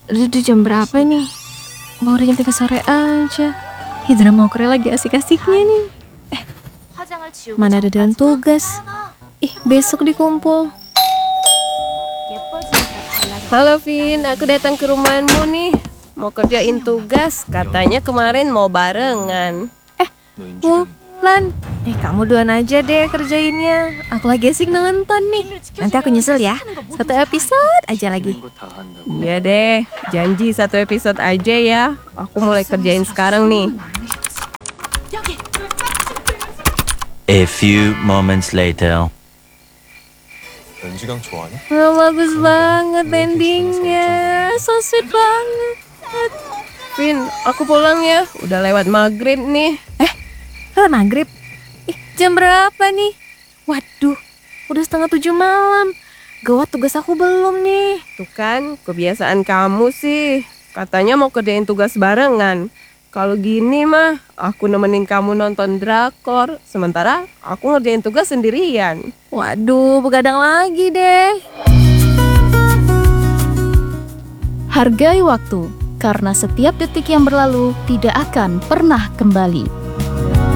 Udah jam berapa nih? Baru jam 3 sore aja. Drama Korea lagi asik-asiknya nih. Mana ada dengan tugas. Besok dikumpul. Halo Vin, aku datang ke rumahmu nih. Mau kerjain tugas, katanya kemarin mau barengan. Wulan, kamu duluan aja deh kerjainnya. Aku lagi asik nonton nih. Nanti aku nyusul ya. 1 episode aja lagi. Iya deh, janji 1 episode aja ya. Aku mulai kerjain sekarang nih. A few moments later. Bagus banget endingnya. So sweet banget. Vin, aku pulang ya. Udah lewat maghrib nih. Maghrib? Jam berapa nih? Waduh, udah setengah 7 malam. Gawat, tugas aku belum nih. Tuh kan, kebiasaan kamu sih. Katanya mau kerjain tugas barengan. Kalau gini mah, aku nemenin kamu nonton drakor. Sementara aku ngerjain tugas sendirian. Waduh, begadang lagi deh. Hargai waktu, karena setiap detik yang berlalu tidak akan pernah kembali.